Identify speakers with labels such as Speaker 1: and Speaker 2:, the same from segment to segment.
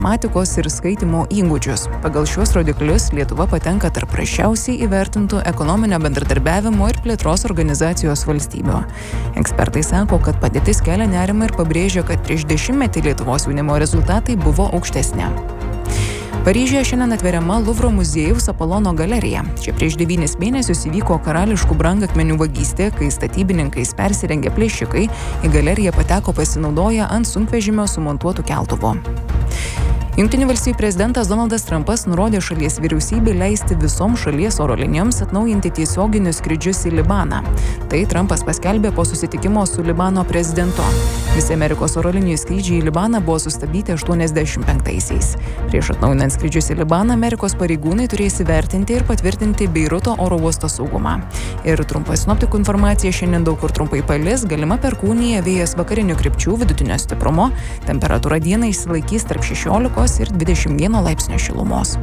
Speaker 1: matematikos ir skaitymo įgūdžius. Pagal šiuos rodiklius Lietuva patenka tarp prasčiausiai įvertintų ekonominio bendradarbiavimo ir plėtros organizacijos valstybių. Ekspertai sako, kad padėtis kelia nerimą ir pabrėžia, kad prieš 10 metų Lietuvos jaunimo rezultatai buvo aukštesni. Paryžiuje šiandien atveriama Luvro muziejaus Apolono galerija. Čia prieš 9 mėnesius įvyko karališkų brangakmenių vagystė, kai statybininkais persirengę plėšikai į galeriją pateko pasinaudoję ant sunkvežimio sumontuotų keltuvų. Jungtinių valstijų prezidentas Donaldas Trumpas nurodė šalies vyriausybei leisti visoms šalies oro linijoms atnaujinti tiesioginius skrydžius į Libaną. Tai Trumpas paskelbė po susitikimo su Libano prezidentu. Visi Amerikos oro linijų skrydžiai į Libaną buvo sustabdyti 85-aisiais. Prieš atnaujinant skrydžius į Libaną, Amerikos pareigūnai turės įvertinti ir patvirtinti Beiruto oro uosto saugumą. Ir trumpa sinoptikų informacija: šiandien daug kur trumpai palis, galima perkūnija, vėjas vakarinių krypčių vidutinio stiprumo, temperatūra dieną išsilaikys tarp 16 ir 21 laipsnio šilumos.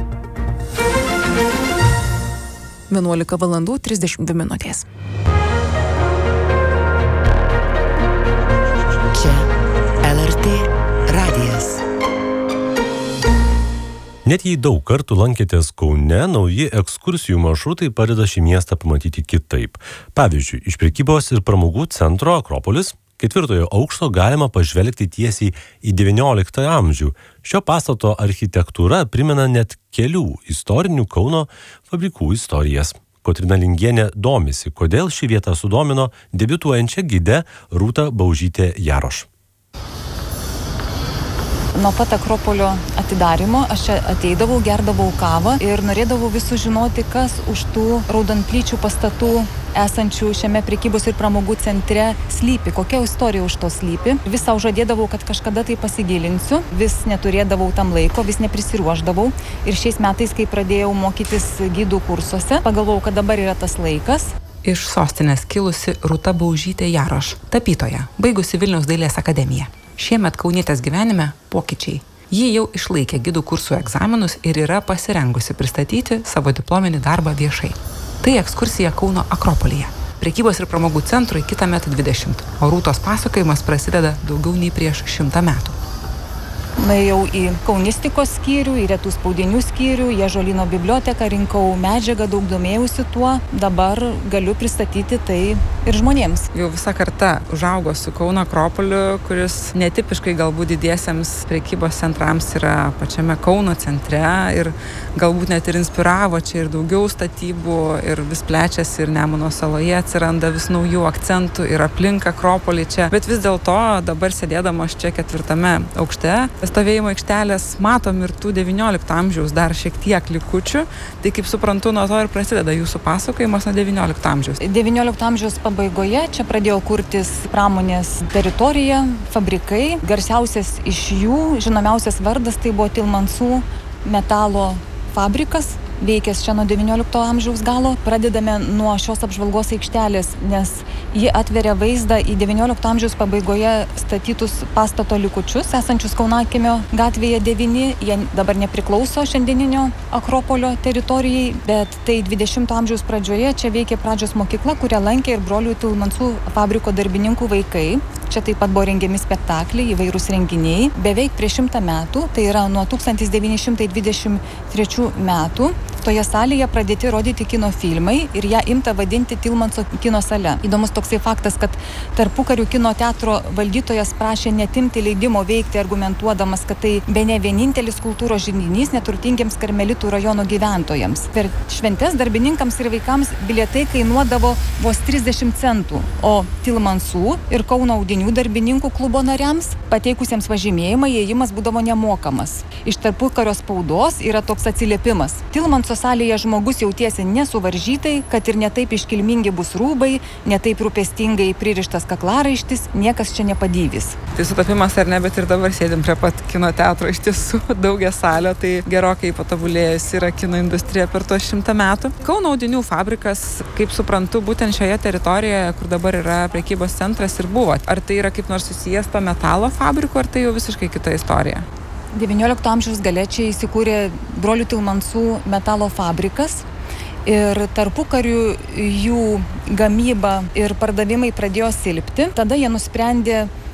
Speaker 1: 11:32.
Speaker 2: Čia LRT radijas.
Speaker 3: Net jei daug kartų lankėtės Kaune, nauji ekskursijų maršrutai padeda šį miestą pamatyti kitaip. Pavyzdžiui, iš prekybos ir pramogų centro Akropolis 4 aukšto galima pažvelgti tiesiai į XIX amžių. Šio pastato architektūra primena net kelių istorinių Kauno fabrikų istorijas. Kotryna Lingienė domisi, kodėl ši vieta sudomino debiutuojančią gidę Rūtą Baužytę Jaroš.
Speaker 4: Nuo pat Akropolio atidarymo aš čia ateidavau, gerdavau kavą ir norėdavau vis sužinoti, kas už tų raudonplyčių pastatų esančių šiame prekybos ir pramogų centre slypi, kokia istorija už to slypi. Vis sau žadėdavau, kad kažkada tai pasigilinsiu, vis neturėdavau tam laiko, vis neprisiruošdavau. Ir šiais metais, kai pradėjau mokytis gidų kursuose, pagalvojau, kad dabar yra tas laikas.
Speaker 5: Iš sostinės kilusi Rūta Baužytė Jaroš, tapytoja, baigusi Vilniaus dailės akademiją. Šiemet kaunietės gyvenime pokyčiai. Ji jau išlaikė gidų kursų egzaminus ir yra pasirengusi pristatyti savo diplominį darbą viešai. Tai ekskursija Kauno Akropolyje. Prekybos ir pramogų centrui kitąmet 20, o Rūtos pasakojimas prasideda daugiau nei prieš 100 metų.
Speaker 4: Nuėjau į kaunistikos skyrių, į retų spaudinių skyrių, į Ąžuolyno biblioteką, rinkau medžiagą, daug domėjausi tuo. Dabar galiu pristatyti tai ir žmonėms.
Speaker 5: Jau visa karta užaugo su Kauno Akropoliu, kuris netipiškai galbūt didiesiems prekybos centrams yra pačiame Kauno centre ir galbūt net ir inspiravo čia ir daugiau statybų ir vis plečiasi ir Nemuno saloje atsiranda vis naujų akcentų ir aplink Akropolį čia. Bet vis dėlto dabar sėdėdamos čia 4 aukšte stovėjimo aikštelės matom ir tų 19 amžiaus dar šiek tiek likučių. Tai kaip suprantu, nuo to ir prasideda jūsų pasakojimas nuo 19 amžiaus.
Speaker 4: 19 amžiaus pabaigoje čia pradėjo kurtis pramonės teritorija, fabrikai. Garsiausias iš jų, žinomiausias vardas, tai buvo Tilmansų metalo fabrikas, veikęs čia nuo 19 amžiaus galo. Pradedame nuo šios apžvalgos aikštelės, nes ji atveria vaizdą į 19 amžiaus pabaigoje statytus pastato likučius, esančius Kaunakiemio gatvėje 9. Jie dabar nepriklauso šiandieninio Akropolio teritorijai, bet tai 20 amžiaus pradžioje čia veikė pradžios mokykla, kurią lankė ir brolių Tilmansų fabriko darbininkų vaikai. Čia taip pat buvo rengiami spektakliai, įvairūs renginiai. Beveik prieš 100 metų, tai yra nuo 1923 metų, toje salėje pradėti rodyti kino filmai ir ją imta vadinti Tilmanso kino sale. Įdomus toksai faktas, kad tarpukarių kino teatro valdytojas prašė netimti leidimo veikti, argumentuodamas, kad tai bene vienintelis kultūros židinys neturtingiems Karmelitų rajono gyventojams. Per šventes darbininkams ir vaikams bilietai kainuodavo vos 30 centų, o Tilmansų ir Kauno audinių darbininkų klubo nariams pateikusiems pažymėjimą įėjimas būdavo nemokamas. Iš tarpukario spaudos yra toks atsiliepimas: Tilmanso salėje žmogus jautiesi nesuvaržytai, kad ir netaip iškilmingi bus rūbai, netaip rūpestingai pririštas kaklaraištis, niekas čia nepadydys.
Speaker 5: Tai sutapimas ar ne, bet ir dabar sėdim prie pat kino teatro. Iš tiesų daugia salė, tai gerokai patobulėjus yra kino industrija per tuos 100 metų. Kauno audinių fabrikas, kaip suprantu, būtent šioje teritorijoje, kur dabar yra prekybos centras, ir buvo. Ar tai yra kaip nors susijęs to metalo fabriku, ar tai jau visiškai kita istorija?
Speaker 4: 19 amžiaus gale čia įsikūrė brolių Tilmansų metalo fabrikas ir tarpukariu jų gamyba ir pardavimai pradėjo silpti. Tada jie nusprendė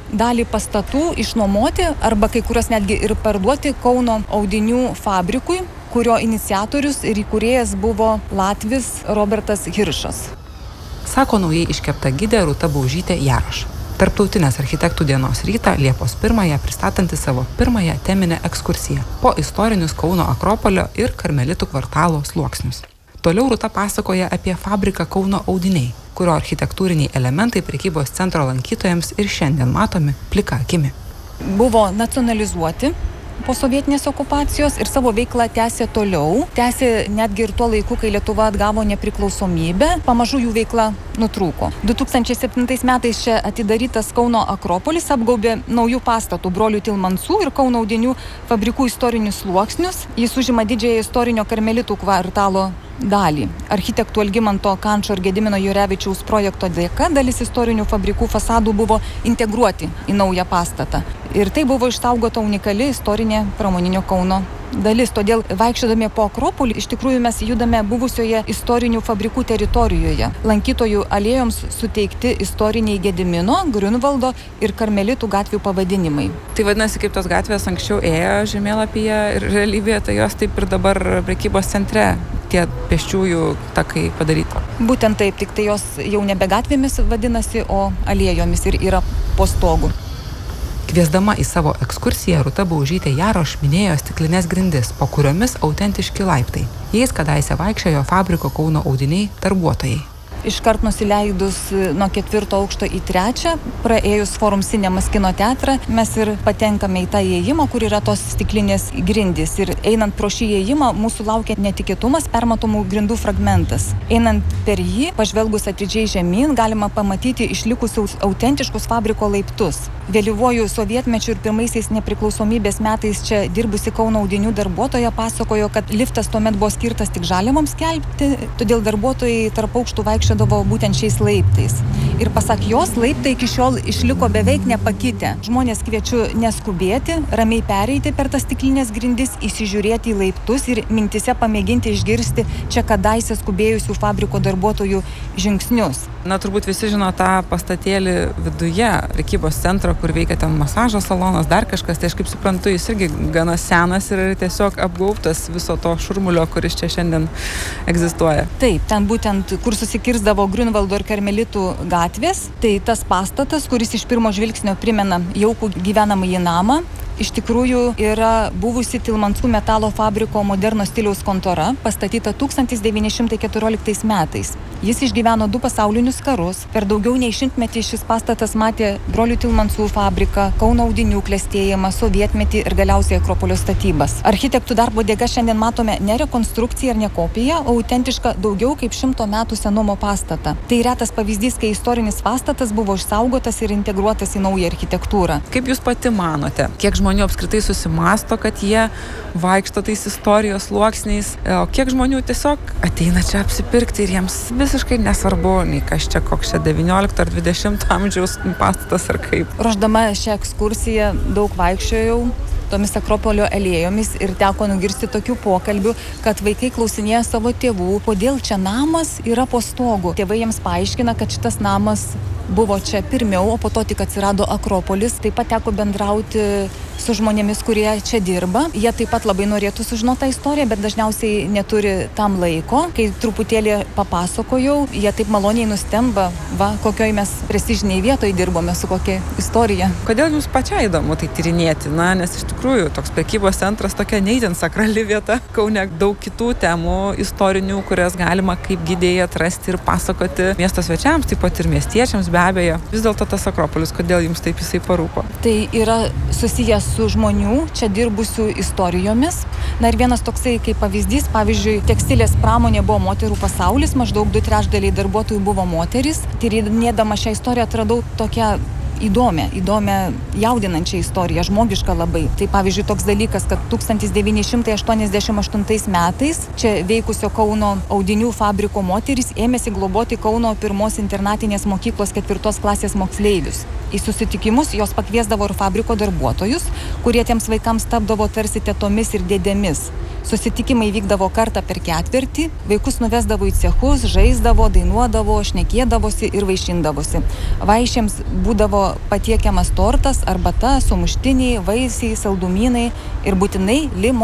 Speaker 4: dalį pastatų išnuomoti arba kai kurios netgi ir parduoti Kauno audinių fabrikui, kurio iniciatorius ir įkūrėjas buvo latvis Robertas Hiršas.
Speaker 5: Sako naujai iškepta gidė Rūta Baužytė Jaroš. Tarptautinės architektų dienos rytą Liepos 1 pristatanti savo pirmąją teminę ekskursiją po istorinius Kauno Akropolio ir Karmelitų kvartalo sluoksnius. Toliau Rūta pasakoja apie fabriką Kauno audiniai, kurio architektūriniai elementai prekybos centro lankytojams ir šiandien matomi plika akimi.
Speaker 4: Buvo nacionalizuoti po sovietinės okupacijos ir savo veiklą tęsė toliau. Tęsė netgi ir tuo laiku, kai Lietuva atgavo nepriklausomybę. Pamažu jų veikla nutrūko. 2007 metais čia atidarytas Kauno Akropolis apgaubė naujų pastatų brolių Tilmansų ir Kauno audinių fabrikų istorinius sluoksnius. Jis užima didžiąją istorinio Karmelitų kvartalo dalį. Architektų Algimanto Kančo ir Gedimino Jurevičiaus projekto dėka dalis istorinių fabrikų fasadų buvo integruoti į naują pastatą. Ir tai buvo išsaugota unikali istorinė pramoninio Kauno dalis. Todėl vaikščiodami po Akropolį iš tikrųjų mes judame buvusioje istorinių fabrikų teritorijoje. Lankytojų alėjoms suteikti istoriniai Gedimino, Griunvaldo ir Karmelitų gatvių pavadinimai.
Speaker 5: Tai vadinasi, kaip tos gatvės anksčiau ėjo žemėlapyje ir realybėje, tai jos taip ir dabar prekybos centre tie pėsčiųjų takai padaryti.
Speaker 4: Būtent taip, tik tai jos jau nebe gatvėmis vadinasi, o alėjomis ir yra po stogu.
Speaker 5: Kviesdama į savo ekskursiją Rūta Baužytė Jaroš minėjo stiklinės grindis, po kuriomis autentiški laiptai. Jais kadaise vaikščiojo fabriko Kauno audiniai darbuotojai.
Speaker 4: Iškart nusileidus nuo 4 aukšto į 3, praėjus Forum Cinemas kino teatrą, mes ir patenkame į tą įėjimą, kur yra tos stiklinės grindys. Ir einant pro šį įėjimą, mūsų laukia netikėtumas, permatomų grindų fragmentas. Einant per jį, pažvelgus atidžiai žemyn, galima pamatyti išlikusius autentiškus fabriko laiptus. Vėlyvuoju sovietmečiu ir pirmaisiais nepriklausomybės metais čia dirbusi Kauno audinių darbuotoja pasakojo, kad liftas tuomet buvo skirtas tik žaliavoms skelbti, todėl darbuotojai tarp aukštų vaikščiodavo būtent šiais laiptais. Ir pasak jos, laiptai iki šiol išliko beveik nepakitę. Žmonės kviečiu neskubėti, ramiai pereiti per tas stiklinės grindis, įsižiūrėti į laiptus ir mintise pamėginti išgirsti čia kadaise skubėjusių fabriko darbuotojų žingsnius.
Speaker 5: Na, turbūt visi žino tą pastatėlį viduje, prekybos centro, kur veikia ten masažo salonas, dar kažkas. Tai aš kaip suprantu, jis irgi gana senas ir tiesiog apgaubtas viso to šurmulio, kuris čia šiandien egzistuoja.
Speaker 4: Taip, ten būtent, kur susikirsdavo Griunvaldo ir Karmelitų gatvės, tai tas pastatas, kuris iš pirmo žvilgsnio primena jaukų gyvenamąjį namą, iš tikrųjų yra buvusi Tilmansų metalo fabriko moderno stiliaus kontora, pastatyta 1914 metais. Jis išgyveno 2 pasaulinius karus. Per daugiau nei 100 metį šis pastatas matė brolių Tilmansų fabriką, Kauno audinių klestėjimą, sovietmetį ir galiausiai Akropolio statybas. Architektų darbo dėka šiandien matome ne rekonstrukciją ir ne kopiją, o autentišką daugiau kaip 100 metų senumo pastatą. Tai retas pavyzdys, kai istorinis pastatas buvo išsaugotas ir integruotas į naują architektūrą.
Speaker 5: Kaip jūs pati manote, kiek žmonių apskritai susimąsto, kad jie vaikšto tais istorijos sluoksniais, o kiek žmonių tiesiog ateina čia apsipirkti ir jiems visiškai nesvarbu, nei kas čia, koks čia 19 ar 20 amžiaus pastatas ar kaip.
Speaker 4: Ruošdama šią ekskursiją daug vaikščiojau tomis Akropolio alėjomis ir teko nugirsti tokių pokalbių, kad vaikai klausinėja savo tėvų, kodėl čia namas yra po stogu. Tėvai jiems paaiškina, kad šitas namas buvo čia pirmiau, o po to tik atsirado Akropolis. Taip pat teko bendrauti su žmonėmis, kurie čia dirba. Jie taip pat labai norėtų sužinoti tą istoriją, bet dažniausiai neturi tam laiko. Kai truputėlį papasakojau, jie taip maloniai nustemba, kokioj mes prestižiniai vietoje dirbome, su kokia istorija.
Speaker 5: Kodėl jums pačiai įdomu tai tyrinėti? Na, nes iš tikrųjų toks prekybos centras tokia neįtin sakrali vieta. Kaune daug kitų temų istorinių, kurias galima kaip gidėjai atrasti ir pasakoti miesto svečiams, taip pat ir miestiečiams be abejo. Vis dėlto tas Akropolis, kodėl jums taip jisai parūpo?
Speaker 4: Tai yra susijęs su žmonių čia dirbusių istorijomis. Na ir vienas toksai kaip pavyzdys, pavyzdžiui, tekstilės pramonė buvo moterų pasaulis, maždaug 2/3 darbuotojų buvo moterys. Tyrinėdama šią istoriją atradau tokią įdomią, jaudinančią istoriją, žmogišką labai. Tai pavyzdžiui toks dalykas, kad 1988 metais čia veikusio Kauno audinių fabriko moterys ėmėsi globoti Kauno pirmos internatinės mokyklos 4 klasės moksleivius. Į susitikimus jos pakviesdavo ir fabriko darbuotojus, kurie tiems vaikams tapdavo tarsi tetomis ir dėdėmis. Susitikimai vykdavo kartą per ketvirtį, vaikus nuvesdavo į cechus, žaisdavo, dainuodavo, šnekėdavosi ir vaišindavosi. Vaišėms būdavo patiekiamas tortas, arbata, sumuštiniai, vaisiai, saldumynai ir būtinai limo.